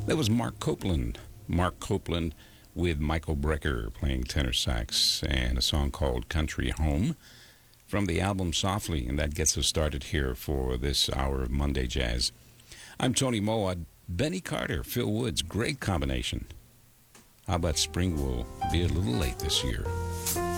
That was Mark Copeland. Mark Copeland with Michael Brecker playing tenor sax and a song called Country Home from the album Softly. And that gets us started here for this hour of Monday Jazz. I'm Tony Moa. Benny Carter, Phil Woods, great combination. How about Spring will be a little late this year?